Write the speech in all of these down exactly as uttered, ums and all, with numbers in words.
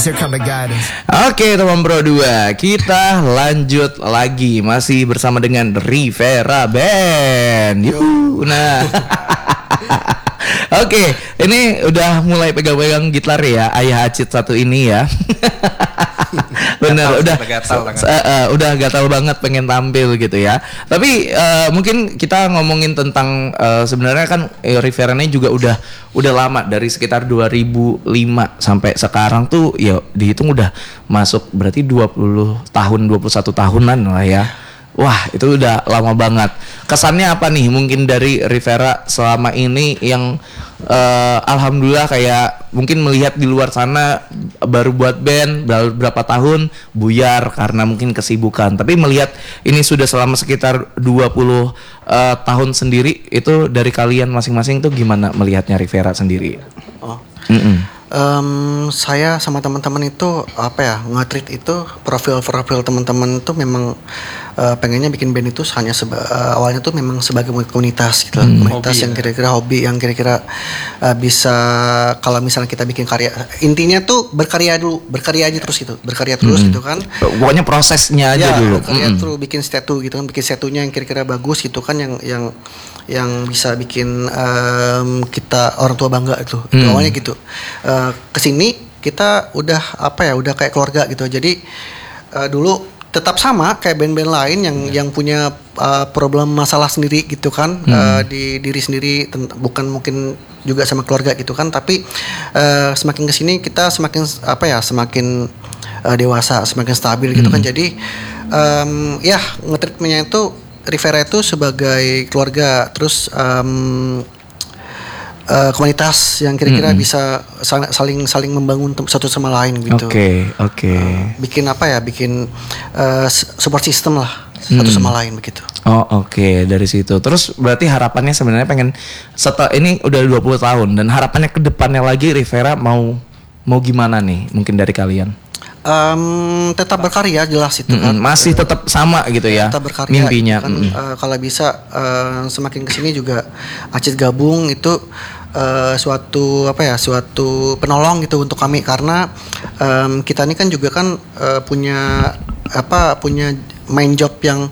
guidance, here come the guidance. Oke teman Pro dua, kita lanjut lagi masih bersama dengan Rivera Band. Yuh, nah. Oke, ini udah mulai pegang-pegang gitar ya, Ayah Acit satu ini ya. Bener, udah gatal, uh, uh, udah gatal banget pengen tampil gitu ya. Tapi uh, mungkin kita ngomongin tentang uh, sebenarnya kan eh, Rivera ini juga udah udah lama, dari sekitar dua ribu lima sampai sekarang tuh ya dihitung udah masuk berarti dua puluh tahun, dua puluh satu tahunan lah ya. Wah, itu udah lama banget. Kesannya apa nih mungkin dari Rivera selama ini yang uh, alhamdulillah kayak mungkin melihat di luar sana baru buat band baru berapa tahun buyar karena mungkin kesibukan. Tapi melihat ini sudah selama sekitar dua puluh uh, tahun sendiri, itu dari kalian masing-masing tuh gimana melihatnya Rivera sendiri? Oh. Mm-mm. Um, saya sama teman-teman itu apa ya, nge-treat itu profil-profil teman-teman itu memang uh, pengennya bikin band itu hanya seba, uh, awalnya tuh memang sebagai komunitas gitu, hmm. komunitas hobi, yang kira-kira ya. hobi yang kira-kira uh, bisa, kalau misalnya kita bikin karya, intinya tuh berkarya dulu, berkarya aja terus gitu, berkarya terus hmm. gitu kan. Pokoknya prosesnya aja ya, dulu. Berkarya hmm. terus, bikin statue gitu kan, bikin statue-nya yang kira-kira bagus gitu kan, yang yang yang bisa bikin um, kita orang tua bangga itu. Hmm. Itu awalnya gitu. Uh, kesini kita udah apa ya, udah kayak keluarga gitu. Jadi uh, dulu tetap sama kayak band-band lain yang hmm. yang punya uh, problem masalah sendiri gitu kan, hmm. uh, di diri sendiri, tent- bukan mungkin juga sama keluarga gitu kan. Tapi uh, semakin kesini kita semakin apa ya, semakin uh, dewasa, semakin stabil gitu hmm. kan. Jadi um, ya nge-treatmentnya itu Rivera itu sebagai keluarga, terus um, uh, komunitas yang kira-kira mm-hmm. bisa saling saling membangun satu sama lain gitu. Oke, okay, oke. Okay. Uh, bikin apa ya? Bikin uh, support system lah satu mm. sama lain begitu. Oh oke, okay. Dari situ. Terus berarti harapannya sebenarnya pengen setelah ini udah dua puluh tahun, dan harapannya ke depannya lagi Rivera mau mau gimana nih mungkin dari kalian? Um, tetap berkarya jelas itu mm-hmm. kan, masih tetap sama gitu ya, tetap berkarya mimpinya. kan, mm-hmm. uh, kalau bisa uh, semakin kesini juga Acit gabung itu uh, suatu apa ya, suatu penolong gitu untuk kami, karena um, kita ini kan juga kan uh, punya apa punya main job yang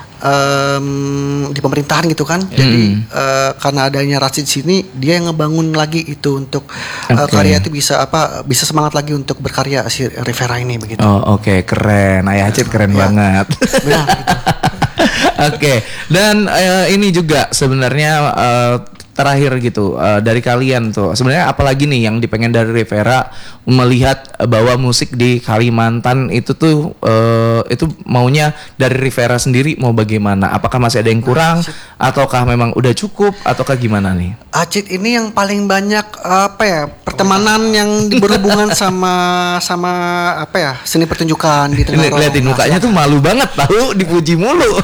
Um, di pemerintahan gitu kan, hmm. jadi uh, karena adanya Rashid sini, dia yang ngebangun lagi itu untuk okay. uh, karya itu bisa apa bisa semangat lagi untuk berkarya si Rivera ini begitu. Oh oke, okay. Keren, Ayah Acit keren ya. Banget. Benar. Gitu. Oke, okay. Dan uh, ini juga sebenarnya uh, terakhir gitu uh, dari kalian tuh sebenarnya apalagi nih yang dipengen dari Rivera, melihat bahwa musik di Kalimantan itu tuh uh, itu maunya dari Rivera sendiri mau bagaimana? Apakah masih ada yang kurang, ataukah memang udah cukup, ataukah gimana nih? Acit ini yang paling banyak apa ya, pertemanan yang berhubungan sama sama apa ya, seni pertunjukan di tengah. Lihatin mukanya tuh malu banget tahu, dipuji mulu.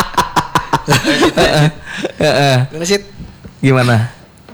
Acit gimana?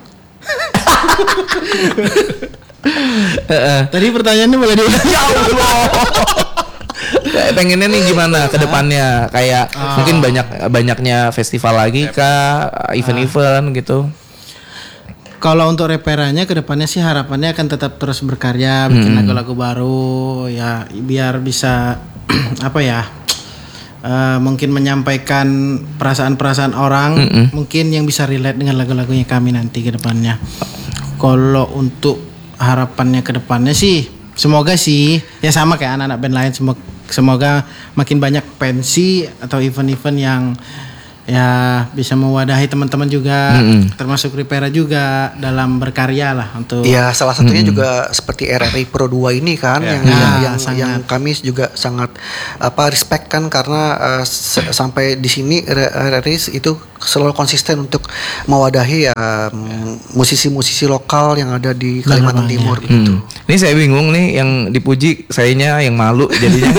Tadi pertanyaannya boleh di ya Allah. Kayak pengennya nih gimana ke depannya? Kayak oh. mungkin banyak banyaknya festival lagi kah, event-event gitu. Kalau untuk Riveranya ke depannya sih harapannya akan tetap terus berkarya, bikin hmm. lagu-lagu baru ya, biar bisa apa ya? Uh, mungkin menyampaikan perasaan-perasaan orang, mm-mm. mungkin yang bisa relate dengan lagu-lagunya kami nanti ke depannya. Kalau untuk harapannya ke depannya sih, semoga sih ya sama kayak anak-anak band lain, semoga, semoga makin banyak pensi atau event-event yang ya bisa mewadahi teman-teman juga, mm-hmm. termasuk Rivera juga dalam berkarya lah untuk. Iya, salah satunya mm-hmm. juga seperti R R I Pro dua ini kan, yeah. yang, ya, yang, yang, sangat. yang kami juga sangat apa respect kan, karena uh, s- sampai di sini R R I itu selalu konsisten untuk mewadahi ya um, musisi-musisi lokal yang ada di Kalimantan Timur gitu. Hmm. Ini saya bingung nih, yang dipuji sayanya yang malu jadinya.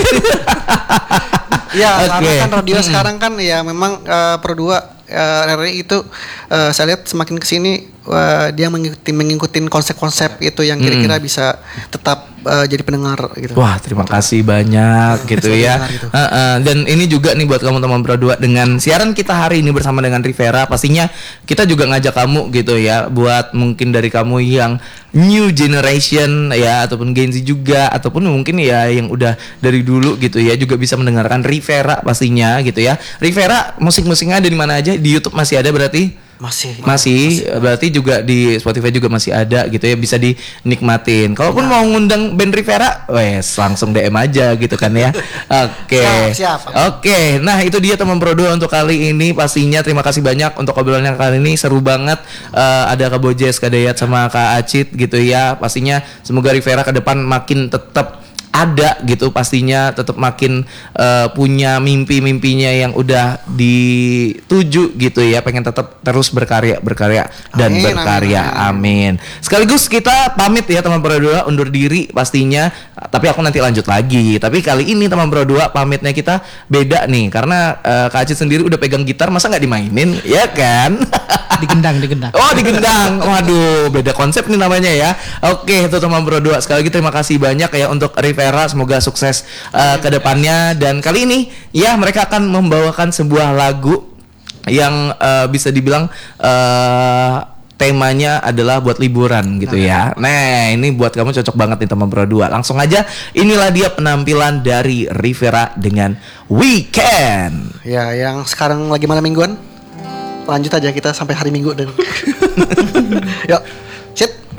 Ya, okay. karena kan radio hmm. sekarang kan ya memang uh, Pro dua uh, R R I itu uh, saya lihat semakin kesini uh, dia mengikuti mengikuti konsep-konsep itu yang kira-kira hmm. bisa tetap uh, jadi pendengar gitu. Wah, terima kasih banyak gitu ya. Gitu. Uh, uh, dan ini juga nih buat kamu teman berdua, dengan siaran kita hari ini bersama dengan Rivera, pastinya kita juga ngajak kamu gitu ya, buat mungkin dari kamu yang new generation ya, ataupun Gen Z juga, ataupun mungkin ya yang udah dari dulu gitu ya, juga bisa mendengarkan Rivera pastinya gitu ya. Rivera musik-musiknya ada di mana aja? Di YouTube masih ada berarti? Masih, masih, masih, berarti juga di Spotify juga masih ada gitu ya, bisa dinikmatin. Kalaupun nah. mau ngundang band Rivera, wes langsung D M aja gitu kan ya. Oke, okay. Siap, siap. Oke, okay. Nah itu dia teman Pro dua untuk kali ini. Pastinya terima kasih banyak untuk obrolannya kali ini, seru banget. Uh, ada Kak Bojes, Kak Dayat sama Kak Acit gitu ya. Pastinya semoga Rivera ke depan makin tetap ada gitu, pastinya tetap makin uh, punya mimpi-mimpinya yang udah dituju gitu ya, pengen tetap terus berkarya berkarya dan amin, berkarya amin, amin. Sekaligus kita pamit ya teman Pro dua, undur diri pastinya, tapi aku nanti lanjut lagi. Tapi kali ini teman Pro dua pamitnya kita beda nih, karena uh, Kak Acit sendiri udah pegang gitar, masa nggak dimainin ya kan? Digendang, digendang. Oh, digendang. Waduh, beda konsep nih namanya ya. Oke, itu teman Pro dua. Sekali lagi terima kasih banyak ya untuk Rivera, semoga sukses uh, ke depannya. Dan kali ini ya mereka akan membawakan sebuah lagu yang uh, bisa dibilang uh, temanya adalah buat liburan gitu ya. Nah, ini buat kamu cocok banget nih teman Pro dua. Langsung aja, inilah dia penampilan dari Rivera dengan Weekend. Ya, yang sekarang lagi malam mingguan. Lanjut aja kita sampai hari Minggu dan yuk.